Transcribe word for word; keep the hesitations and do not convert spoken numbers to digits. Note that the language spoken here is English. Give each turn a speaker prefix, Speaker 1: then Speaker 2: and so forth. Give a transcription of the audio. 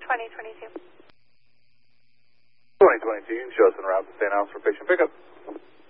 Speaker 1: twenty twenty-two.
Speaker 2: twenty twenty-two, show us en route to Saint House for patient pickup.